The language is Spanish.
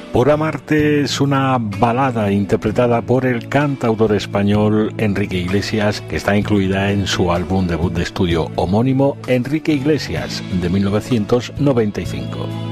Por amarte es una balada interpretada por el cantautor español Enrique Iglesias, que está incluida en su álbum debut de estudio homónimo Enrique Iglesias, de 1995.